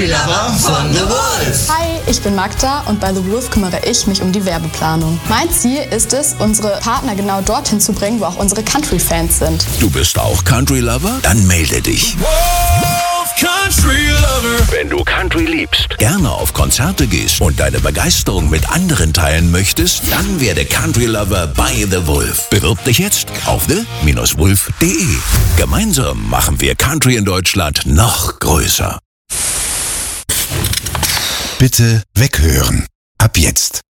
Country Lover von The Wolf. Hi, ich bin Magda und bei The Wolf kümmere ich mich um die Werbeplanung. Mein Ziel ist es, unsere Partner genau dorthin zu bringen, wo auch unsere Country-Fans sind. Du bist auch Country Lover? Dann melde dich. Wolf Country Lover. Wenn du Country liebst, gerne auf Konzerte gehst und deine Begeisterung mit anderen teilen möchtest, dann werde Country Lover bei The Wolf. Bewirb dich jetzt auf the-wolf.de. Gemeinsam machen wir Country in Deutschland noch größer. Bitte weghören. Ab jetzt.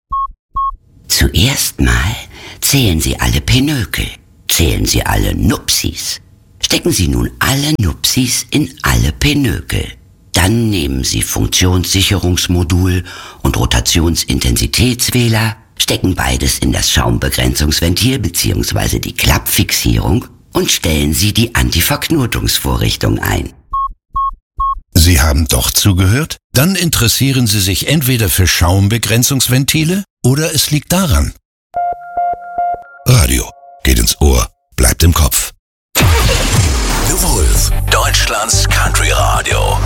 Zuerst mal zählen Sie alle Pinökel, zählen Sie alle Nupsis. Stecken Sie nun alle Nupsis in alle Pinökel. Dann nehmen Sie Funktionssicherungsmodul und Rotationsintensitätswähler, stecken beides in das Schaumbegrenzungsventil bzw. die Klappfixierung und stellen Sie die Antiverknotungsvorrichtung ein. Sie haben doch zugehört? Dann interessieren Sie sich entweder für Schaumbegrenzungsventile oder es liegt daran. Radio geht ins Ohr, bleibt im Kopf. The Wolf, Deutschlands Country Radio.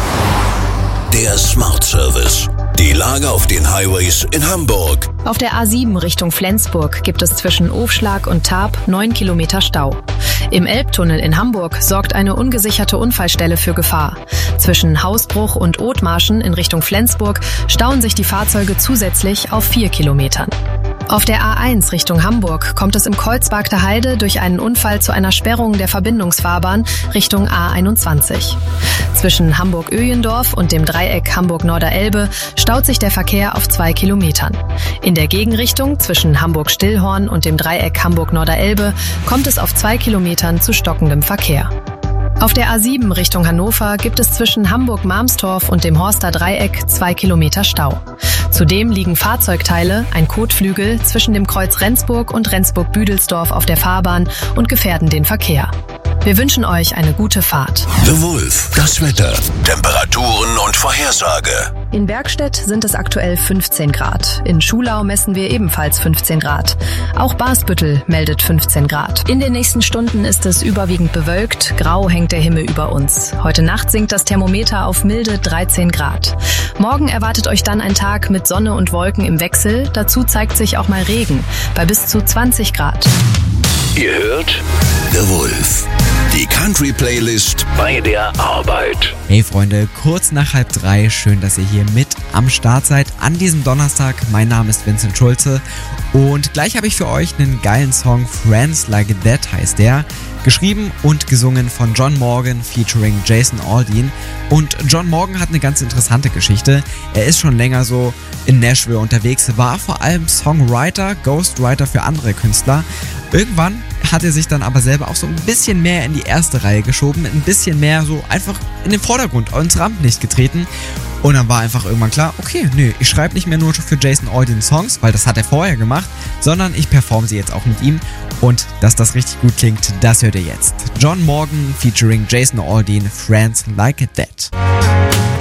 Der Smart Service. Die Lage auf den Highways in Hamburg. Auf der A7 Richtung Flensburg gibt es zwischen Ofschlag und Tarp 9 Kilometer Stau. Im Elbtunnel in Hamburg sorgt eine ungesicherte Unfallstelle für Gefahr. Zwischen Hausbruch und Othmarschen in Richtung Flensburg stauen sich die Fahrzeuge zusätzlich auf 4 Kilometern. Auf der A1 Richtung Hamburg kommt es im Kreuzberger Heide durch einen Unfall zu einer Sperrung der Verbindungsfahrbahn Richtung A21. Zwischen Hamburg-Öjendorf und dem Dreieck Hamburg-Norderelbe staut sich der Verkehr auf 2 Kilometern. In der Gegenrichtung zwischen Hamburg-Stillhorn und dem Dreieck Hamburg-Norderelbe kommt es auf 2 Kilometern zu stockendem Verkehr. Auf der A7 Richtung Hannover gibt es zwischen Hamburg-Marmstorf und dem Horster Dreieck 2 Kilometer Stau. Zudem liegen Fahrzeugteile, ein Kotflügel, zwischen dem Kreuz Rendsburg und Rendsburg-Büdelsdorf auf der Fahrbahn und gefährden den Verkehr. Wir wünschen euch eine gute Fahrt. The Wolf, das Wetter, Temperaturen und Vorhersage. In Bergstedt sind es aktuell 15 Grad. In Schulau messen wir ebenfalls 15 Grad. Auch Barsbüttel meldet 15 Grad. In den nächsten Stunden ist es überwiegend bewölkt, grau hängt der Himmel über uns. Heute Nacht sinkt das Thermometer auf milde 13 Grad. Morgen erwartet euch dann ein Tag mit Sonne und Wolken im Wechsel. Dazu zeigt sich auch mal Regen bei bis zu 20 Grad. Ihr hört The Wolf, die Country-Playlist bei der Arbeit. Hey Freunde, kurz nach 2:30, schön, dass ihr hier mit am Start seid an diesem Donnerstag. Mein Name ist Vincent Schulze und gleich habe ich für euch einen geilen Song, Friends Like That heißt der, geschrieben und gesungen von John Morgan featuring Jason Aldean. Und John Morgan hat eine ganz interessante Geschichte. Er ist schon länger so in Nashville unterwegs, war vor allem Songwriter, Ghostwriter für andere Künstler. Irgendwann hat er sich dann aber selber auch so ein bisschen mehr in die erste Reihe geschoben, ein bisschen mehr so einfach in den Vordergrund, ins Rampenlicht getreten. Und dann war einfach irgendwann klar, okay, nee, ich schreibe nicht mehr nur für Jason Aldean Songs, weil das hat er vorher gemacht, sondern ich performe sie jetzt auch mit ihm. Und dass das richtig gut klingt, das hört ihr jetzt. John Morgan featuring Jason Aldean, Friends Like That.